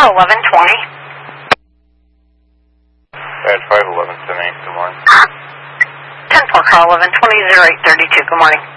car 1120. Bad 511, 10-8, good morning. 10-4, car 1120, 0832, good morning.